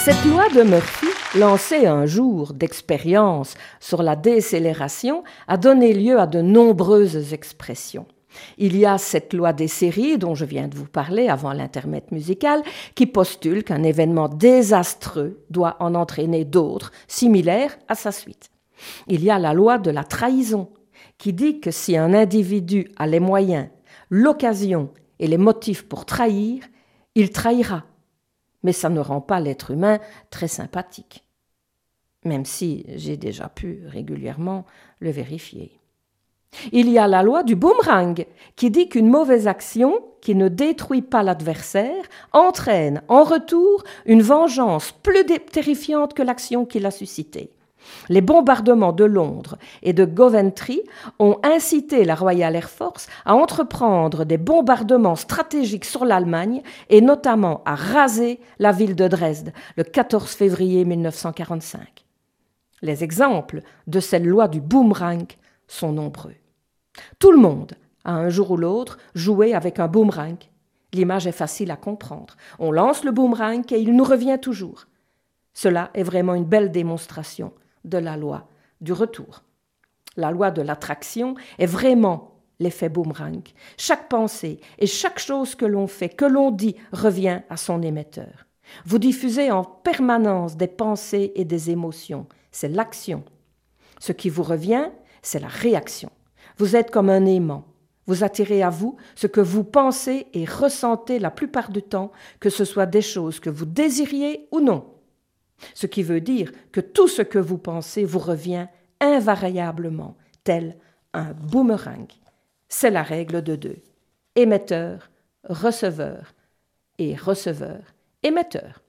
Cette loi de Murphy, lancée un jour d'expérience sur la décélération, a donné lieu à de nombreuses expressions. Il y a cette loi des séries dont je viens de vous parler avant l'intermède musical qui postule qu'un événement désastreux doit en entraîner d'autres similaires à sa suite. Il y a la loi de la trahison qui dit que si un individu a les moyens, l'occasion et les motifs pour trahir, il trahira. Mais ça ne rend pas l'être humain très sympathique, même si j'ai déjà pu régulièrement le vérifier. Il y a la loi du boomerang qui dit qu'une mauvaise action qui ne détruit pas l'adversaire entraîne en retour une vengeance plus terrifiante que l'action qui l'a suscitée. Les bombardements de Londres et de Coventry ont incité la Royal Air Force à entreprendre des bombardements stratégiques sur l'Allemagne et notamment à raser la ville de Dresde le 14 février 1945. Les exemples de cette loi du boomerang sont nombreux. Tout le monde a un jour ou l'autre joué avec un boomerang. L'image est facile à comprendre. On lance le boomerang et il nous revient toujours. Cela est vraiment une belle démonstration de la loi du retour. La loi de l'attraction est vraiment l'effet boomerang. Chaque pensée et chaque chose que l'on fait, que l'on dit, revient à son émetteur. Vous diffusez en permanence des pensées et des émotions. C'est l'action. Ce qui vous revient, c'est la réaction. Vous êtes comme un aimant. Vous attirez à vous ce que vous pensez et ressentez la plupart du temps, que ce soit des choses que vous désiriez ou non. Ce qui veut dire que tout ce que vous pensez vous revient invariablement, tel un boomerang. C'est la règle de 2. Émetteur, receveur et receveur, émetteur.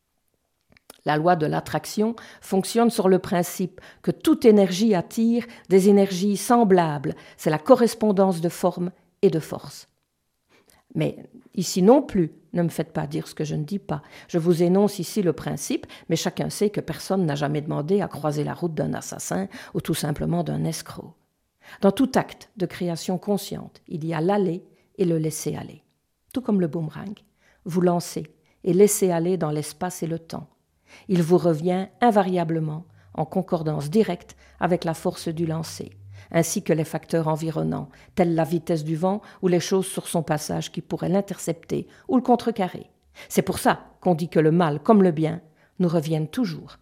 La loi de l'attraction fonctionne sur le principe que toute énergie attire des énergies semblables. C'est la correspondance de forme et de force. Mais ici non plus, ne me faites pas dire ce que je ne dis pas. Je vous énonce ici le principe, mais chacun sait que personne n'a jamais demandé à croiser la route d'un assassin ou tout simplement d'un escroc. Dans tout acte de création consciente, il y a l'aller et le laisser aller. Tout comme le boomerang, vous lancez et laissez aller dans l'espace et le temps. Il vous revient invariablement en concordance directe avec la force du lancer, ainsi que les facteurs environnants, tels la vitesse du vent ou les choses sur son passage qui pourraient l'intercepter ou le contrecarrer. C'est pour ça qu'on dit que le mal comme le bien nous reviennent toujours.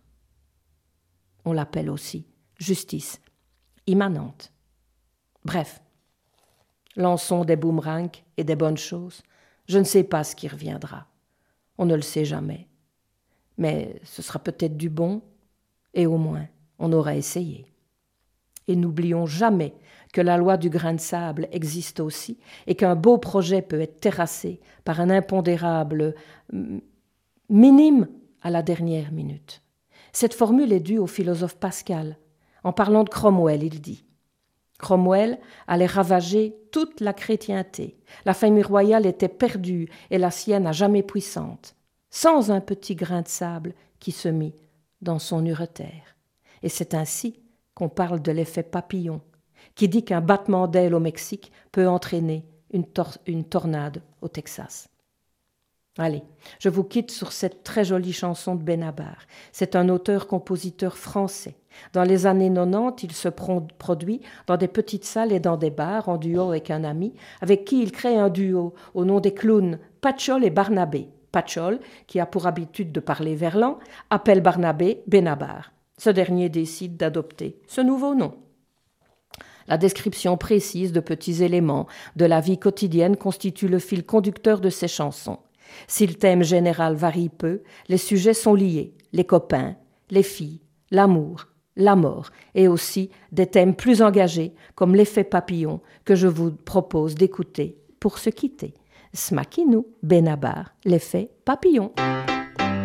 On l'appelle aussi justice immanente. Bref, lançons des boomerangs et des bonnes choses. Je ne sais pas ce qui reviendra. On ne le sait jamais. Mais ce sera peut-être du bon, et au moins, on aura essayé. Et n'oublions jamais que la loi du grain de sable existe aussi, et qu'un beau projet peut être terrassé par un impondérable minime à la dernière minute. Cette formule est due au philosophe Pascal. En parlant de Cromwell, il dit « Cromwell allait ravager toute la chrétienté. La famille royale était perdue et la sienne à jamais puissante. Sans un petit grain de sable qui se mit dans son ureter. » Et c'est ainsi qu'on parle de l'effet papillon, qui dit qu'un battement d'aile au Mexique peut entraîner une tornade au Texas. Allez, je vous quitte sur cette très jolie chanson de Benabar. C'est un auteur-compositeur français. Dans les années 90, il se produit dans des petites salles et dans des bars en duo avec un ami, avec qui il crée un duo au nom des clowns Patchol et Barnabé. Patchol, qui a pour habitude de parler verlan, appelle Barnabé Benabar. Ce dernier décide d'adopter ce nouveau nom. La description précise de petits éléments de la vie quotidienne constitue le fil conducteur de ces chansons. Si le thème général varie peu, les sujets sont liés, les copains, les filles, l'amour, la mort, et aussi des thèmes plus engagés comme l'effet papillon que je vous propose d'écouter pour se quitter. Smakinu, Benabar, l'effet papillon.